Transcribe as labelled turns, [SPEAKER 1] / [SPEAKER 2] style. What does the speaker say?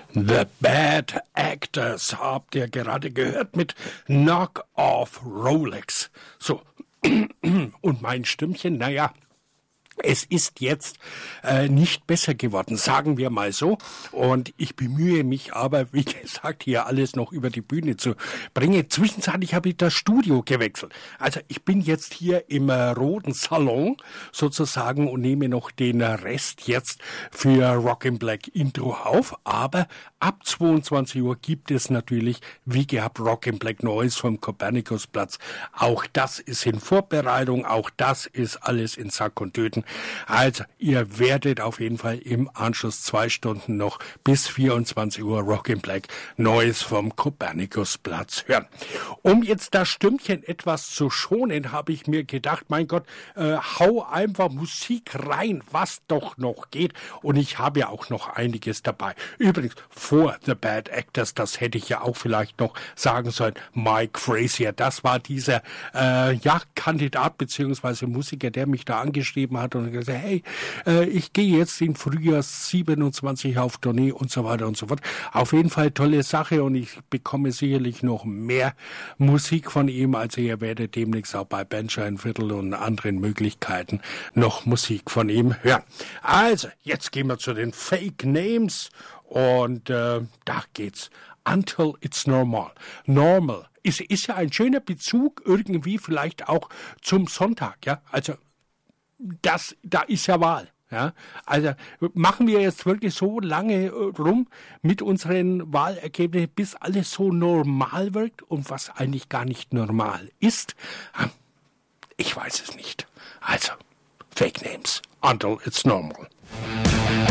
[SPEAKER 1] The Bad Actors habt ihr gerade gehört mit Knock Off Rolex. So, und mein Stimmchen, naja, es ist jetzt nicht besser geworden, sagen wir mal so. Und ich bemühe mich aber, wie gesagt, hier alles noch über die Bühne zu bringen. Zwischenzeitlich habe ich das Studio gewechselt. Also ich bin jetzt hier im roten Salon sozusagen und nehme noch den Rest jetzt für Rock in Black Intro auf. Aber ab 22 Uhr gibt es natürlich, wie gehabt, Rock in Black Neues vom Kopernikusplatz. Auch das ist in Vorbereitung, auch das ist alles in Sack und Tüten. Also, ihr werdet auf jeden Fall im Anschluss 2 Stunden noch bis 24 Uhr Rock in Black Neues vom Kopernikusplatz hören. Um jetzt das Stimmchen etwas zu schonen, habe ich mir gedacht, mein Gott, hau einfach Musik rein, was doch noch geht. Und ich habe ja auch noch einiges dabei. Übrigens, vor The Bad Actors, das hätte ich ja auch vielleicht noch sagen sollen, Mike Frazier, das war dieser Kandidat bzw. Musiker, der mich da angeschrieben hat und gesagt, hey, ich gehe jetzt im Frühjahr 27 auf Tournee und so weiter und so fort. Auf jeden Fall tolle Sache und ich bekomme sicherlich noch mehr Musik von ihm, also ihr werdet demnächst auch bei Benscheinviertel und anderen Möglichkeiten noch Musik von ihm hören. Also, jetzt gehen wir zu den Fake Names und da geht's. Until It's Normal. Normal ist ja ein schöner Bezug irgendwie vielleicht auch zum Sonntag, ja, also da ist ja Wahl. Ja, also machen wir jetzt wirklich so lange rum mit unseren Wahlergebnissen, bis alles so normal wirkt und was eigentlich gar nicht normal ist? Ich weiß es nicht. Also, Fake Names, Until It's Normal.